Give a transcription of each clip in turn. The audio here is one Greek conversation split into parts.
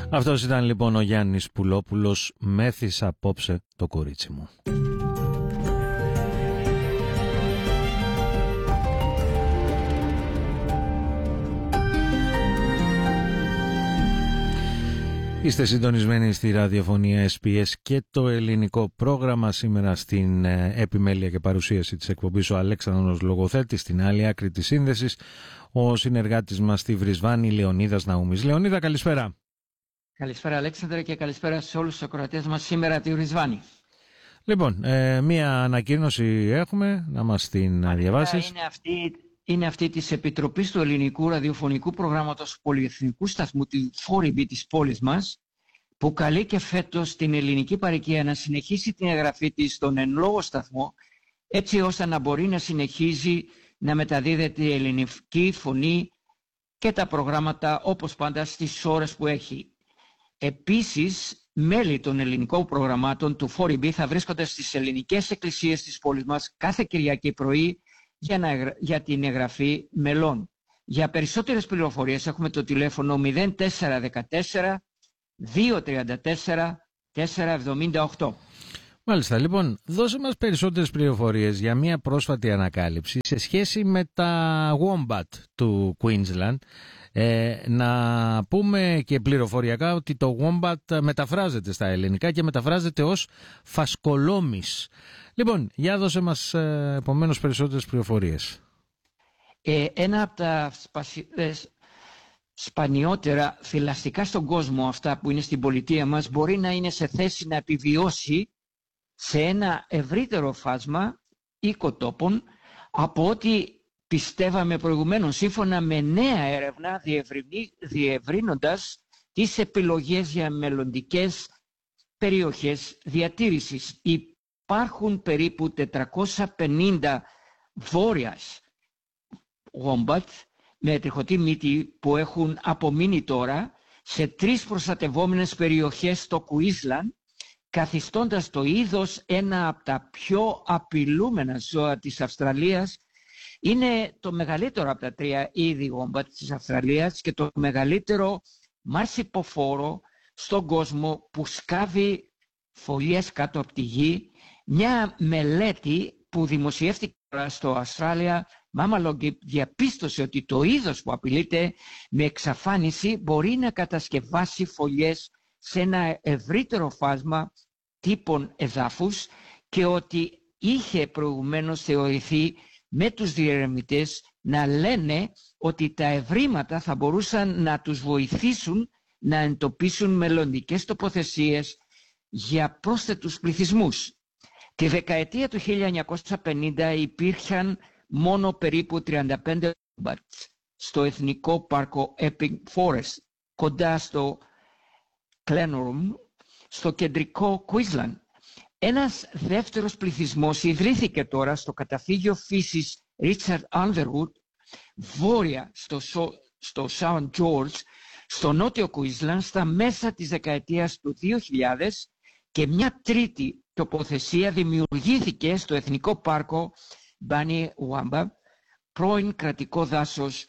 Αυτός ήταν λοιπόν ο Γιάννης Πουλόπουλος, «Μέθης απόψε το κορίτσι μου». Είστε συντονισμένοι στη ραδιοφωνία SPS και το ελληνικό πρόγραμμα. Σήμερα στην επιμέλεια και παρουσίαση της εκπομπής ο Αλέξανδρος Λογοθέτης, στην άλλη άκρη της σύνδεσης ο συνεργάτης μας στη Βρισβάνη, Λεωνίδας Ναούμης. Λεωνίδα, καλησπέρα. Καλησπέρα Αλέξανδρε και καλησπέρα σε όλους τους ακροατές μας σήμερα από τη Βρισβάνη. Λοιπόν, μία ανακοίνωση έχουμε, να μας την διαβάσεις. Είναι αυτή της Επιτροπής του Ελληνικού Ραδιοφωνικού Προγράμματος Πολυεθνικού Σταθμού του 4B της πόλης μας, που καλεί και φέτος την ελληνική παροικία να συνεχίσει την εγγραφή της στον εν λόγω σταθμό, έτσι ώστε να μπορεί να συνεχίζει να μεταδίδεται η ελληνική φωνή και τα προγράμματα όπως πάντα στις ώρες που έχει. Επίσης, μέλη των ελληνικών προγραμμάτων του 4B θα βρίσκονται στις ελληνικές εκκλησίες της πόλης μας κάθε Κυριακή πρωί για την εγγραφή μελών. Για περισσότερες πληροφορίες έχουμε το τηλέφωνο 0414 234 478. Μάλιστα, λοιπόν, δώσε μας περισσότερες πληροφορίες για μια πρόσφατη ανακάλυψη σε σχέση με τα Wombat του Queensland. Να πούμε και πληροφοριακά ότι το Wombat μεταφράζεται στα ελληνικά και μεταφράζεται ως φασκολόμης. Λοιπόν, για δώσε μας επομένως περισσότερες πληροφορίες. Ένα από τα σπανιότερα θηλαστικά στον κόσμο, αυτά που είναι στην πολιτεία μας, μπορεί να είναι σε θέση να επιβιώσει σε ένα ευρύτερο φάσμα οικοτόπων από ό,τι πιστεύαμε προηγουμένως, σύμφωνα με νέα έρευνα διευρύνοντας τις επιλογές για μελλοντικές περιοχές διατήρησης. Υπάρχουν περίπου 450 βόρειας Wombat με τριχωτή μύτη που έχουν απομείνει τώρα σε 3 προστατευόμενες περιοχές στο Queensland, καθιστώντας το είδος ένα από τα πιο απειλούμενα ζώα της Αυστραλίας. Είναι το μεγαλύτερο από τα 3 είδη Wombat της Αυστραλίας και το μεγαλύτερο μαρσιποφόρο στον κόσμο που σκάβει φωλιές κάτω από τη γη. Μια μελέτη που δημοσιεύτηκε στο Australia Mammalogy διαπίστωσε ότι το είδος που απειλείται με εξαφάνιση μπορεί να κατασκευάσει φωλιές σε ένα ευρύτερο φάσμα τύπων εδάφους και ότι είχε προηγουμένως θεωρηθεί με τους διερευνητές να λένε ότι τα ευρήματα θα μπορούσαν να τους βοηθήσουν να εντοπίσουν μελλοντικές τοποθεσίες για πρόσθετους πληθυσμούς. Τη δεκαετία του 1950 υπήρχαν μόνο περίπου 35 Wombats στο Εθνικό Πάρκο Epping Forest, κοντά στο Glenurrum, στο κεντρικό Queensland. Ένας δεύτερος πληθυσμός ιδρύθηκε τώρα στο καταφύγιο φύσης Richard Underwood, βόρεια στο South George, στο νότιο Queensland, στα μέσα της δεκαετίας του 2000, και μια τρίτη τοποθεσία δημιουργήθηκε στο Εθνικό Πάρκο Bunny Wamba, πρώην κρατικό δάσος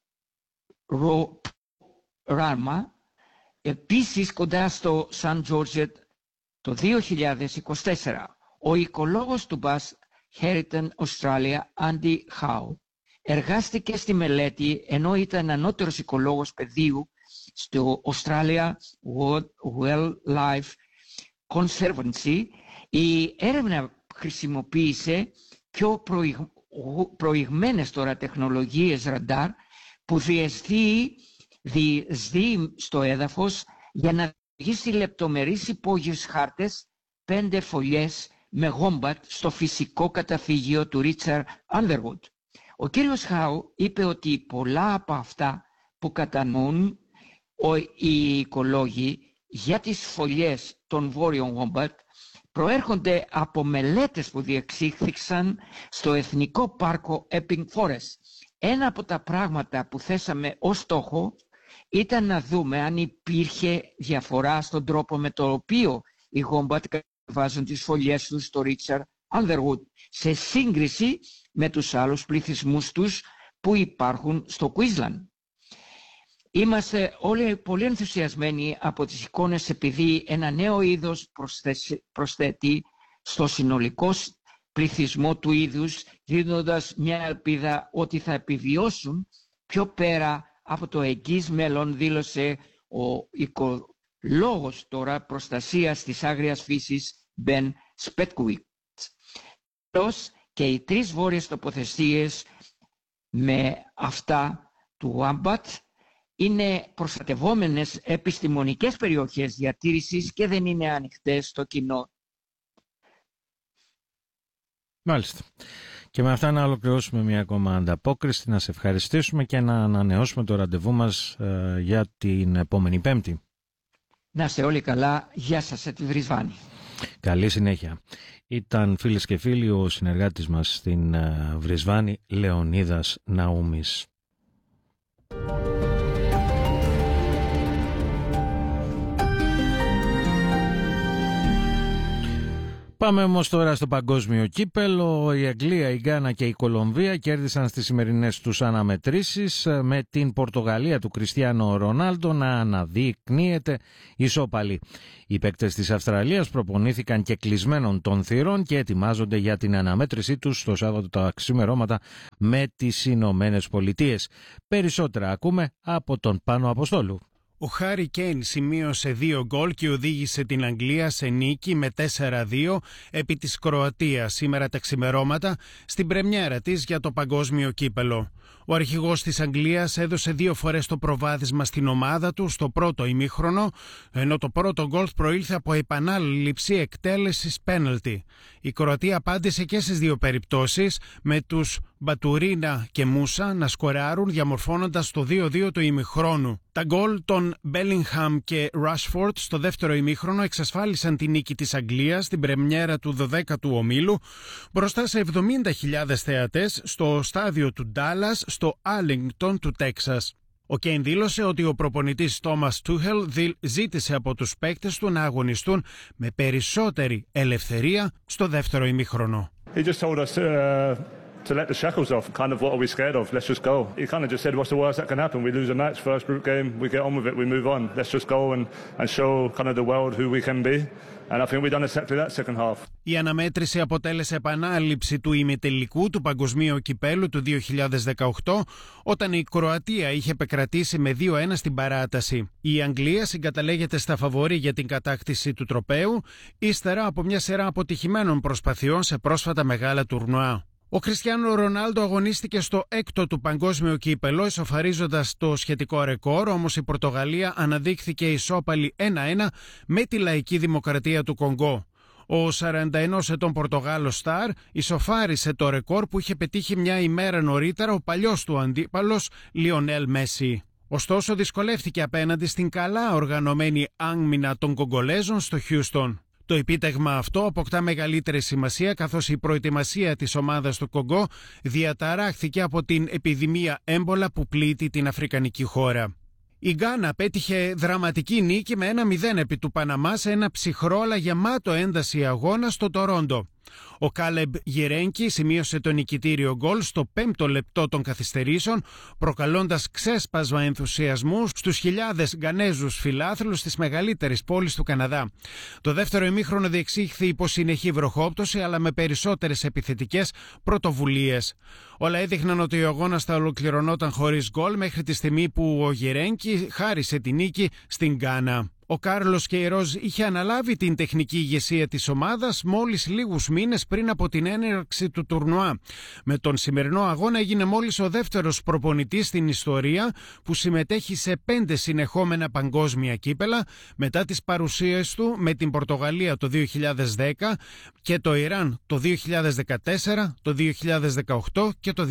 Ράμα, επίσης κοντά στο St. George το 2024. Ο οικολόγος του Bass Heritage Australia, Andy Howe, εργάστηκε στη μελέτη ενώ ήταν ανώτερος οικολόγος πεδίου στο Australia Wildlife Conservancy. Η έρευνα χρησιμοποίησε πιο προηγμένες τώρα τεχνολογίες ραντάρ που διεισδύει στο έδαφος για να δημιουργήσει λεπτομερείς υπόγειες χάρτες 5 φωλιές με Wombat στο φυσικό καταφύγιο του Richard Underwood. Ο κύριος Χάου είπε ότι πολλά από αυτά που κατανοούν οι οικολόγοι για τις φωλιές των βόρειων Wombat προέρχονται από μελέτες που διεξήχθηκαν στο Εθνικό Πάρκο Epping Forest. Ένα από τα πράγματα που θέσαμε ως στόχο ήταν να δούμε αν υπήρχε διαφορά στον τρόπο με το οποίο οι Wombat κατεβάζουν τις φωλιές τους στο Richard Underwood σε σύγκριση με τους άλλους πληθυσμούς τους που υπάρχουν στο Queensland. Είμαστε όλοι πολύ ενθουσιασμένοι από τις εικόνες, επειδή ένα νέο είδος προσθέτει στο συνολικό πληθυσμό του είδους, δίνοντας μια ελπίδα ότι θα επιβιώσουν πιο πέρα από το εγγύς μέλλον, δήλωσε ο οικολόγος τώρα προστασίας της άγριας φύσης Ben Spetkovic. Και οι 3 βόρειες τοποθεσίες με αυτά του Wombat είναι προστατευόμενες επιστημονικές περιοχές διατήρησης και δεν είναι ανοιχτές στο κοινό. Μάλιστα. Και με αυτά να ολοκληρώσουμε μια ακόμα ανταπόκριση, να σε ευχαριστήσουμε και να ανανεώσουμε το ραντεβού μας για την επόμενη Πέμπτη. Να είστε όλοι καλά. Γεια σας από τη Βρισβάνη. Καλή συνέχεια. Ήταν, φίλες και φίλοι, ο συνεργάτης μας στην Βρισβάνη, Λεωνίδας Ναούμης. Πάμε όμως τώρα στο παγκόσμιο κύπελο. Η Αγγλία, η Γκάνα και η Κολομβία κέρδισαν στις σημερινές τους αναμετρήσεις, με την Πορτογαλία του Κριστιάνο Ρονάλντο να αναδεικνύεται ισόπαλη. Οι παίκτες της Αυστραλίας προπονήθηκαν και κλεισμένων των θυρών και ετοιμάζονται για την αναμέτρησή τους στο Σάββατο τα ξημερώματα με τις Ηνωμένες Πολιτείες. Περισσότερα ακούμε από τον Πάνο Αποστόλου. Ο Χάρι Κέιν σημείωσε 2 γκολ και οδήγησε την Αγγλία σε νίκη με 4-2 επί της Κροατίας σήμερα τα ξημερώματα στην πρεμιέρα της για το παγκόσμιο κύπελο. Ο αρχηγός της Αγγλίας έδωσε 2 φορές το προβάδισμα στην ομάδα του στο πρώτο ημίχρονο, ενώ το πρώτο γκολ προήλθε από επανάληψη εκτέλεσης πέναλτι. Η Κροατία απάντησε και στις 2 περιπτώσεις, με τους Μπατουρίνα και Μούσα να σκοράρουν διαμορφώνοντας το 2-2 του ημιχρόνου. Τα γκολ των Μπέλιγχαμ και Ράσφορντ στο δεύτερο ημίχρονο εξασφάλισαν τη νίκη της Αγγλίας στην πρεμιέρα του 12ου ομίλου μπροστά σε 70.000 θεατές στο στάδιο του Ντάλλας στο Άρλινγκτον του Τέξας. Ο Κέιν δήλωσε ότι ο προπονητής Τόμας Τούχελ ζήτησε από τους παίκτες του να αγωνιστούν με περισσότερη ελευθερία στο δεύτερο ημίχρονο. To let the shackles off, kind of what are we scared of? Let's just go. He kind of just said, what's the worst that can happen? We lose a match, first group game, we get on with it, we move on. Let's just go and show kind of the world who we can be. And I think we've done exactly that second half. Η αναμέτρηση αποτέλεσε επανάληψη του ημιτελικού του Παγκοσμίου Κυπέλου του 2018, όταν η Κροατία είχε επικρατήσει με 2-1 στην παράταση. Η Αγγλία συγκαταλέγεται στα φαβορί για την κατάκτηση του τροπαίου, ύστερα από μια σειρά αποτυχημένων προσπαθειών σε πρόσφατα μεγάλα τουρνουά. Ο Κριστιάνο Ρονάλντο αγωνίστηκε στο 6ο του παγκόσμιο κύπελο, ισοφαρίζοντας το σχετικό ρεκόρ, όμως η Πορτογαλία αναδείχθηκε ισόπαλη 1-1 με τη Λαϊκή Δημοκρατία του Κονγκό. Ο 41 ετών Πορτογάλος στάρ ισοφάρισε το ρεκόρ που είχε πετύχει μια ημέρα νωρίτερα ο παλιός του αντίπαλος Λιονέλ Μέση. Ωστόσο δυσκολεύτηκε απέναντι στην καλά οργανωμένη άμυνα των Κογκολέζων στο Χιούστον. Το επίτευγμα αυτό αποκτά μεγαλύτερη σημασία, καθώς η προετοιμασία της ομάδας του Κονγκό διαταράχθηκε από την επιδημία έμπολα που πλήττει την αφρικανική χώρα. Η Γκάνα πέτυχε δραματική νίκη με 1-0 επί του Παναμά σε ένα ψυχρό αλλά γεμάτο ένταση αγώνα στο Τορόντο. Ο Κάλεμπ Γερένκι σημείωσε το νικητήριο γκολ στο 5ο λεπτό των καθυστερήσεων, προκαλώντας ξέσπασμα ενθουσιασμού στους χιλιάδες Γκανέζους φιλάθλους της μεγαλύτερης πόλης του Καναδά. Το δεύτερο ημίχρονο διεξήχθη υπό συνεχή βροχόπτωση, αλλά με περισσότερες επιθετικές πρωτοβουλίες. Όλα έδειχναν ότι ο αγώνας θα ολοκληρωνόταν χωρίς γκολ μέχρι τη στιγμή που ο Γερένκι χάρισε τη νίκη στην Γκάνα. Ο Κάρλος Κεϊρόζ είχε αναλάβει την τεχνική ηγεσία της ομάδας μόλις λίγους μήνες πριν από την έναρξη του τουρνουά. Με τον σημερινό αγώνα έγινε μόλις ο δεύτερος προπονητής στην ιστορία που συμμετέχει σε 5 συνεχόμενα παγκόσμια κύπελα, μετά τις παρουσίες του με την Πορτογαλία το 2010 και το Ιράν το 2014, το 2018 και το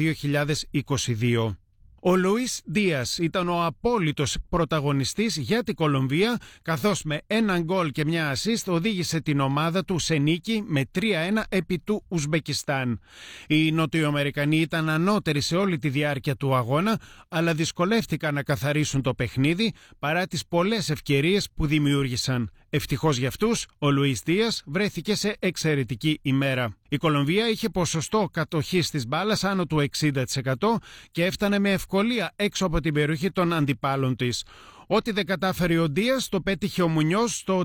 2022. Ο Λουίς Δίας ήταν ο απόλυτος πρωταγωνιστής για την Κολομβία, καθώς με 1 γκολ και μια ασίστ οδήγησε την ομάδα του σε νίκη με 3-1 επί του Ουσμπεκιστάν. Οι Νοτιοαμερικανοί ήταν ανώτεροι σε όλη τη διάρκεια του αγώνα, αλλά δυσκολεύτηκαν να καθαρίσουν το παιχνίδι παρά τις πολλές ευκαιρίες που δημιούργησαν. Ευτυχώς για αυτούς, ο Λουίς Δίας βρέθηκε σε εξαιρετική ημέρα. Η Κολομβία είχε ποσοστό κατοχής της μπάλας άνω του 60% και έφτανε με ευκολία έξω από την περιοχή των αντιπάλων της. Ό,τι δεν κατάφερε ο Δίας το πέτυχε ο Μουνιός στο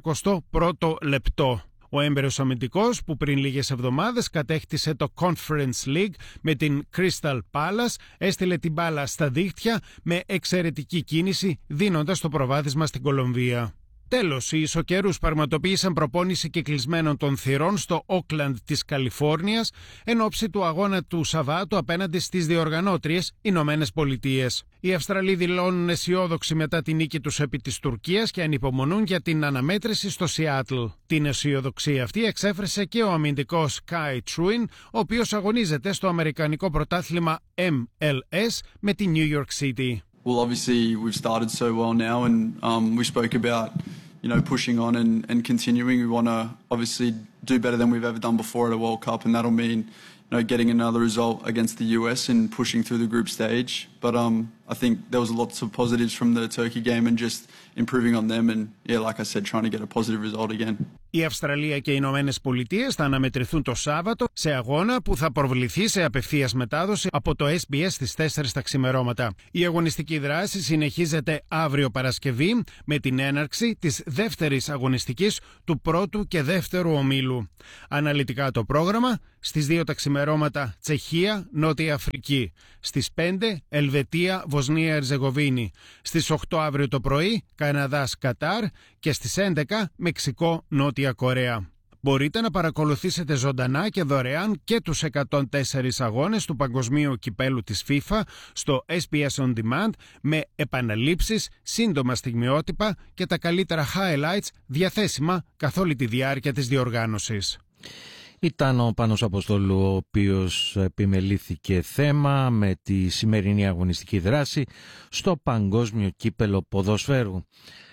41ο λεπτό. Ο έμπειρος αμυντικός που πριν λίγες εβδομάδες κατέκτησε το Conference League με την Crystal Palace έστειλε την μπάλα στα δίχτυα με εξαιρετική κίνηση, δίνοντας το προβάδισμα στην Κολομβία. Τέλος, οι ισοκαιρούς πραγματοποίησαν προπόνηση κυκλισμένων των θυρών στο Όκλαντ της Καλιφόρνιας εν ώψη του αγώνα του Σαββάτου απέναντι στις διοργανώτριες Ηνωμένες Πολιτείες. Οι Αυστραλοί δηλώνουν αισιόδοξοι μετά την νίκη τους επί της Τουρκίας και ανυπομονούν για την αναμέτρηση στο Σιάτλ. Την αισιοδοξία αυτή εξέφρασε και ο αμυντικός Kai Truin, ο οποίος αγωνίζεται στο αμερικανικό πρωτάθλημα MLS με τη New York City. Well, obviously we've started so well now, and we spoke about, pushing on and continuing. We want to obviously do better than we've ever done before at a World Cup, and that'll mean, getting another result against the US and pushing through the group stage. But I think there was lots of positives from the Turkey game and just improving on them, and like I said, trying to get a positive result again. Η Αυστραλία και οι Ηνωμένες Πολιτείες θα αναμετρηθούν το Σάββατο σε αγώνα που θα προβληθεί σε απευθείας μετάδοση από το SBS στις 4 τα ξημερώματα. Η αγωνιστική δράση συνεχίζεται αύριο Παρασκευή με την έναρξη της δεύτερης αγωνιστικής του πρώτου και δεύτερου ομίλου. Αναλυτικά το πρόγραμμα: στις 2 τα ξημερώματα Τσεχία, Νότια Αφρική. Στις 5 Ελβετία, Βοσνία Ερζεγοβίνη. Στις 8 αύριο το πρωί Καναδάς, Κατάρ και στις 11 Μεξικό, Νότια Κορέα. Μπορείτε να παρακολουθήσετε ζωντανά και δωρεάν και τους 104 αγώνες του Παγκοσμίου Κυπέλου της FIFA στο SBS On Demand με επαναλήψεις, σύντομα στιγμιότυπα και τα καλύτερα highlights διαθέσιμα καθ' όλη τη διάρκεια της διοργάνωσης. Ήταν ο Πάνος Αποστόλου, ο οποίος επιμελήθηκε θέμα με τη σημερινή αγωνιστική δράση στο Παγκόσμιο Κύπελλο Ποδοσφαίρου.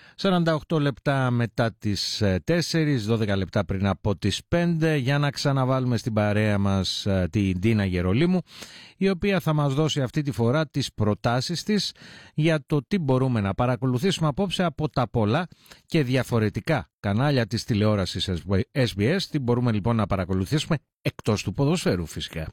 48 λεπτά μετά τις 4, 12 λεπτά πριν από τις 5, για να ξαναβάλουμε στην παρέα μας την Ντίνα Γερολίμου, η οποία θα μας δώσει αυτή τη φορά τις προτάσεις της για το τι μπορούμε να παρακολουθήσουμε απόψε από τα πολλά και διαφορετικά κανάλια της τηλεόρασης SBS. Τι μπορούμε λοιπόν να παρακολουθήσουμε εκτός του ποδοσφαίρου φυσικά.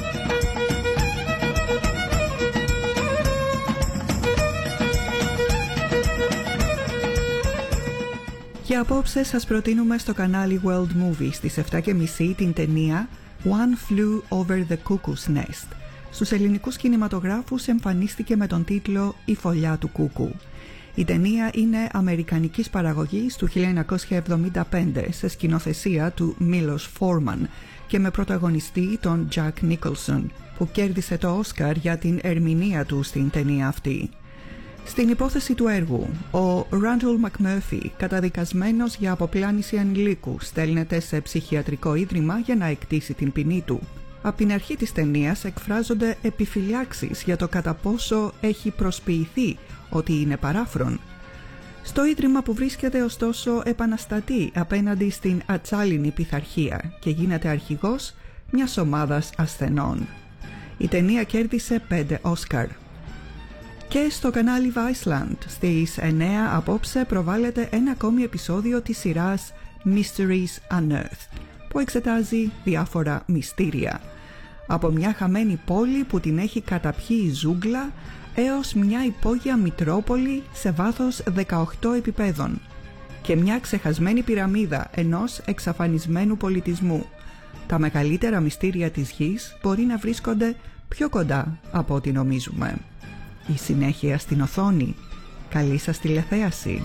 Και απόψε σας προτείνουμε στο κανάλι World Movies στις 7.30 την ταινία One Flew Over the Cuckoo's Nest. Στους ελληνικούς κινηματογράφους εμφανίστηκε με τον τίτλο «Η φωλιά του Κούκου». Η ταινία είναι αμερικανικής παραγωγής του 1975 σε σκηνοθεσία του Milos Forman και με πρωταγωνιστή τον Jack Nicholson, που κέρδισε το Όσκαρ για την ερμηνεία του στην ταινία αυτή. Στην υπόθεση του έργου, ο Randall McMurphy, καταδικασμένος για αποπλάνηση ανηλίκου, στέλνεται σε ψυχιατρικό ίδρυμα για να εκτίσει την ποινή του. Από την αρχή της ταινίας εκφράζονται επιφυλάξεις για το κατά πόσο έχει προσποιηθεί ότι είναι παράφρον. Στο ίδρυμα που βρίσκεται ωστόσο επαναστατεί απέναντι στην ατσάλινη πειθαρχία και γίνεται αρχηγός μιας ομάδας ασθενών. Η ταινία κέρδισε 5 Όσκαρ. Και στο κανάλι Viceland στις 9 απόψε προβάλλεται ένα ακόμη επεισόδιο της σειράς Mysteries Unearthed, που εξετάζει διάφορα μυστήρια. Από μια χαμένη πόλη που την έχει καταπιεί η ζούγκλα έως μια υπόγεια μητρόπολη σε βάθος 18 επιπέδων και μια ξεχασμένη πυραμίδα ενός εξαφανισμένου πολιτισμού. Τα μεγαλύτερα μυστήρια της γης μπορεί να βρίσκονται πιο κοντά από ό,τι νομίζουμε. Η συνέχεια στην οθόνη. Καλή σας τηλεθέαση.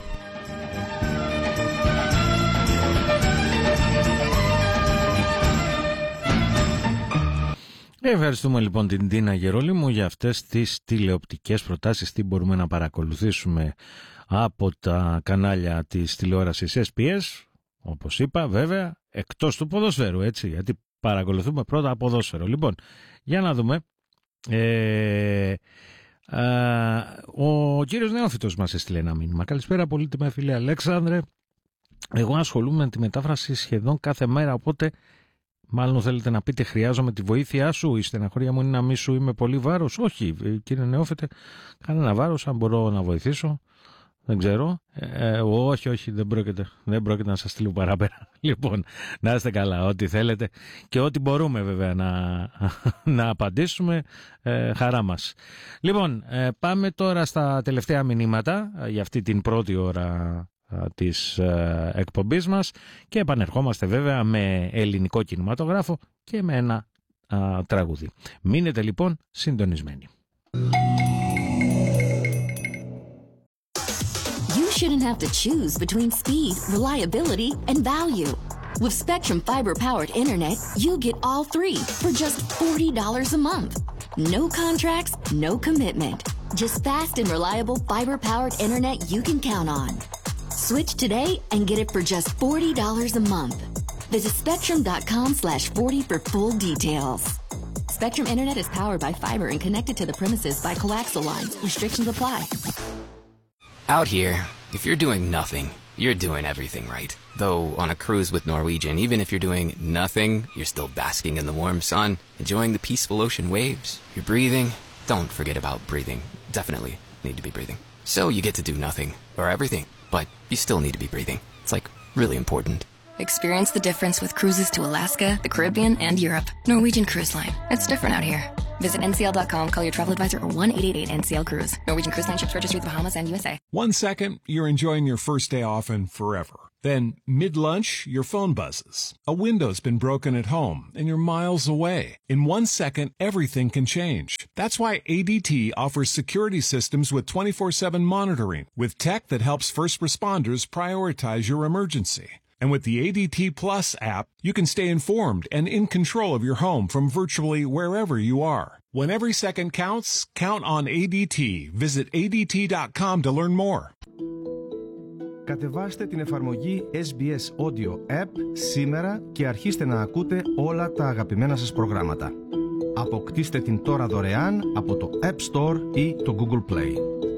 Ευχαριστούμε λοιπόν την Ντίνα Γερολίμου για αυτές τις τηλεοπτικές προτάσεις. Τι μπορούμε να παρακολουθήσουμε από τα κανάλια της τηλεόρασης SBS. Όπως είπα, βέβαια, εκτός του ποδοσφαίρου, έτσι, γιατί παρακολουθούμε πρώτα ποδόσφαιρο. Λοιπόν, για να δούμε. Ο κύριος Νεόφυτος μας έστειλε ένα μήνυμα. Καλησπέρα, πολύτιμα φίλε Αλέξανδρε. Εγώ ασχολούμαι με τη μετάφραση σχεδόν κάθε μέρα, οπότε μάλλον θέλετε να πείτε χρειάζομαι τη βοήθειά σου. Η στεναχώρια μου είναι να μη σου είμαι πολύ βάρος. Όχι κύριε Νεόφυτε, κανένα βάρος. Αν μπορώ να βοηθήσω Δεν ξέρω. Όχι, δεν πρόκειται να σας στείλω παράπερα. Λοιπόν, να είστε καλά, ό,τι θέλετε και ό,τι μπορούμε βέβαια να απαντήσουμε, χαρά μας. Λοιπόν, πάμε τώρα στα τελευταία μηνύματα για αυτή την πρώτη ώρα της εκπομπής μας και επανερχόμαστε βέβαια με ελληνικό κινηματογράφο και με ένα τραγούδι. Μείνετε λοιπόν συντονισμένοι. You shouldn't have to choose between speed, reliability, and value. With Spectrum fiber-powered internet, you get all three for just $40 a month. No contracts, no commitment. Just fast and reliable fiber-powered internet you can count on. Switch today and get it for just $40 a month. Visit spectrum.com/40 for full details. Spectrum Internet is powered by fiber and connected to the premises by coaxial lines. Restrictions apply. Out here, if you're doing nothing, you're doing everything right. Though on a cruise with Norwegian, even if you're doing nothing, you're still basking in the warm sun, enjoying the peaceful ocean waves. You're breathing. Don't forget about breathing. Definitely need to be breathing. So you get to do nothing or everything, but you still need to be breathing. It's like really important. Experience the difference with cruises to Alaska, the Caribbean, and Europe. Norwegian Cruise Line. It's different out here. Visit ncl.com, call your travel advisor, or 1-888-NCL-CRUISE. Norwegian Cruise Line ships registry the Bahamas and USA. 1 second, you're enjoying your first day off and forever. Then, mid-lunch, your phone buzzes. A window's been broken at home, and you're miles away. In 1 second, everything can change. That's why ADT offers security systems with 24/7 monitoring, with tech that helps first responders prioritize your emergency. And with the ADT Plus app, you can stay informed and in control of your home from virtually wherever you are. When every second counts, count on ADT. Visit ADT.com to learn more. Κατεβάστε την εφαρμογή SBS Audio App σήμερα και αρχίστε να ακούτε όλα τα αγαπημένα σας προγράμματα. Αποκτήστε την τώρα δωρεάν από το App Store ή το Google Play.